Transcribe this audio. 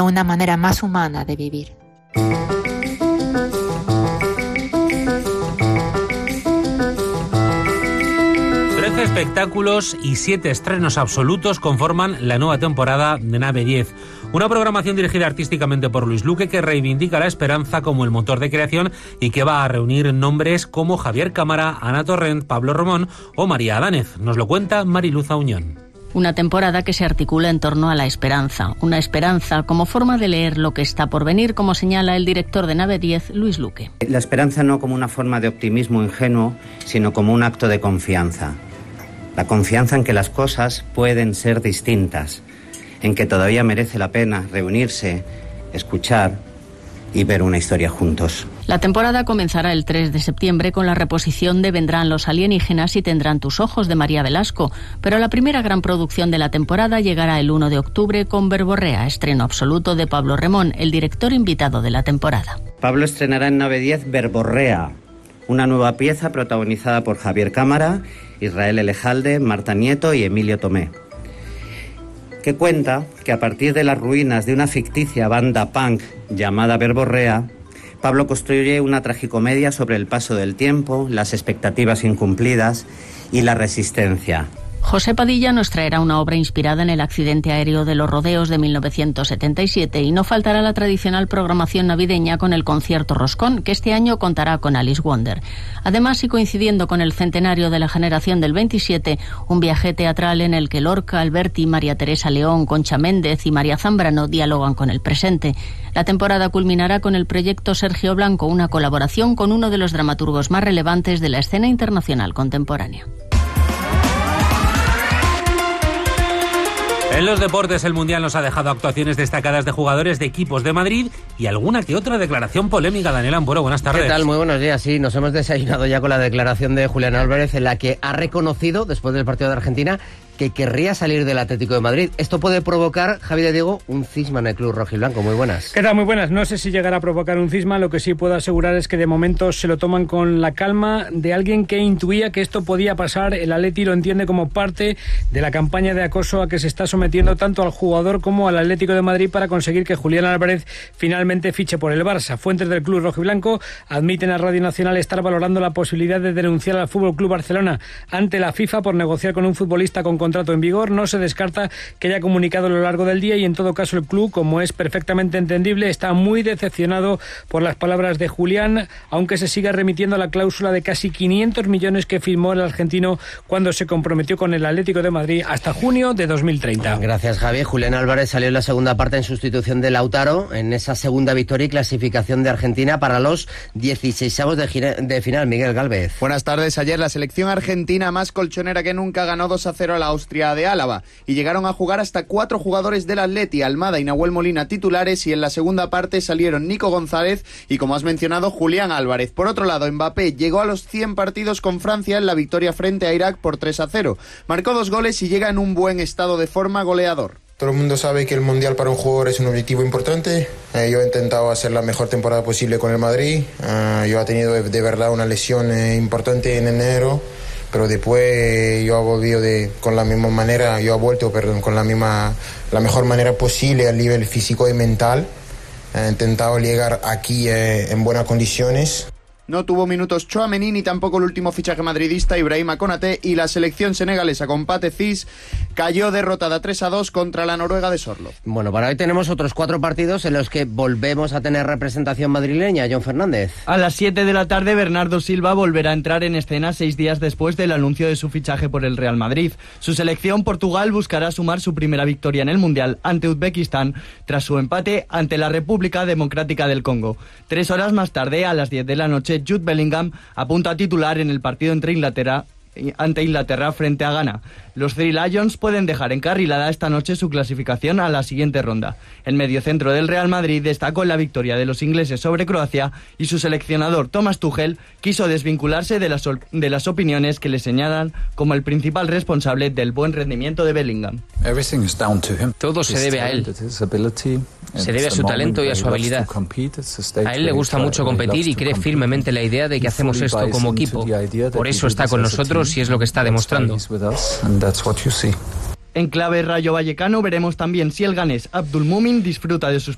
una manera más humana de vivir. 13 espectáculos y 7 estrenos absolutos conforman la nueva temporada de Nave 10. Una programación dirigida artísticamente por Luis Luque que reivindica la esperanza como el motor de creación y que va a reunir nombres como Javier Cámara, Ana Torrent, Pablo Romón o María Adánez. Nos lo cuenta Mariluz Auñón. Una temporada que se articula en torno a la esperanza. Una esperanza como forma de leer lo que está por venir, como señala el director de Nave 10, Luis Luque. La esperanza no como una forma de optimismo ingenuo, sino como un acto de confianza. La confianza en que las cosas pueden ser distintas, en que todavía merece la pena reunirse, escuchar y ver una historia juntos. La temporada comenzará el 3 de septiembre con la reposición de Vendrán los alienígenas y tendrán tus ojos de María Velasco, pero la primera gran producción de la temporada llegará el 1 de octubre con Verborrea, estreno absoluto de Pablo Remón, el director invitado de la temporada. Pablo estrenará en Nave 10 Verborrea, una nueva pieza protagonizada por Javier Cámara, Israel Elejalde, Marta Nieto y Emilio Tomé, que cuenta que a partir de las ruinas de una ficticia banda punk llamada Verborrea, Pablo construye una tragicomedia sobre el paso del tiempo, las expectativas incumplidas y la resistencia. José Padilla nos traerá una obra inspirada en el accidente aéreo de los rodeos de 1977 y no faltará la tradicional programación navideña con el concierto Roscón, que este año contará con Alice Wonder. Además, y coincidiendo con el centenario de la generación del 27, un viaje teatral en el que Lorca, Alberti, María Teresa León, Concha Méndez y María Zambrano dialogan con el presente. La temporada culminará con el proyecto Sergio Blanco, una colaboración con uno de los dramaturgos más relevantes de la escena internacional contemporánea. En los deportes, el Mundial nos ha dejado actuaciones destacadas de jugadores de equipos de Madrid y alguna que otra declaración polémica. Daniel Ampuero, buenas tardes. ¿Qué tal? Muy buenos días. Sí, nos hemos desayunado ya con la declaración de Julián Álvarez, en la que ha reconocido, después del partido de Argentina, que querría salir del Atlético de Madrid. Esto puede provocar, Javi de Diego, un cisma en el club rojiblanco. Muy buenas. ¿Qué tal? Muy buenas. No sé si llegará a provocar un cisma. Lo que sí puedo asegurar es que de momento se lo toman con la calma de alguien que intuía que esto podía pasar. El Atleti lo entiende como parte de la campaña de acoso a que se está sometiendo tanto al jugador como al Atlético de Madrid para conseguir que Julián Álvarez finalmente fiche por el Barça. Fuentes del club rojiblanco admiten a Radio Nacional estar valorando la posibilidad de denunciar al Fútbol Club Barcelona ante la FIFA por negociar con un futbolista con contrato en vigor. No se descarta que haya comunicado a lo largo del día y en todo caso el club, como es perfectamente entendible, está muy decepcionado por las palabras de Julián, aunque se siga remitiendo a la cláusula de casi 500 millones que firmó el argentino cuando se comprometió con el Atlético de Madrid hasta junio de 2030. Gracias, Javi. Julián Álvarez salió en la segunda parte en sustitución de Lautaro en esa segunda victoria y clasificación de Argentina para los 16avos de final. Miguel Gálvez. Buenas tardes. Ayer la selección argentina, más colchonera que nunca, ganó 2-0 a la Austria de Álava y llegaron a jugar hasta 4 jugadores del Atleti, Almada y Nahuel Molina titulares, y en la segunda parte salieron Nico González y, como has mencionado, Julián Álvarez. Por otro lado, Mbappé llegó a los 100 partidos con Francia en la victoria frente a Irak por 3-0. Marcó 2 goles y llega en un buen estado de forma, goleador. Todo el mundo sabe que el Mundial para un jugador es un objetivo importante. Yo he intentado hacer la mejor temporada posible con el Madrid. Yo he tenido de verdad una lesión importante en enero, pero después yo he volvido con la misma manera, con la mejor manera posible a nivel físico y mental. He intentado llegar aquí en buenas condiciones. No tuvo minutos Tchouaméni ni tampoco el último fichaje madridista Ibrahima Konaté, y la selección senegalesa con Pathé Ciss cayó derrotada 3-2 contra la Noruega de Sorlo. Bueno, para hoy tenemos otros 4 partidos en los que volvemos a tener representación madrileña. John Fernández. A las 7 de la tarde, Bernardo Silva volverá a entrar en escena 6 días después del anuncio de su fichaje por el Real Madrid. Su selección, Portugal, buscará sumar su primera victoria en el Mundial ante Uzbekistán tras su empate ante la República Democrática del Congo. 3 horas más tarde, a las 10 de la noche, Jude Bellingham apunta a titular en el partido ante Inglaterra frente a Ghana. Los Three Lions pueden dejar encarrilada esta noche su clasificación a la siguiente ronda. El mediocentro del Real Madrid destacó en la victoria de los ingleses sobre Croacia y su seleccionador Thomas Tuchel quiso desvincularse de las opiniones que le señalan como el principal responsable del buen rendimiento de Bellingham. Todo se debe a él. Se debe a su talento y a su habilidad. A él le gusta mucho competir y cree firmemente en la idea de que hacemos esto como equipo. Por eso está con nosotros y es lo que está demostrando. En clave Rayo Vallecano veremos también si el ganés Abdul Mumin disfruta de sus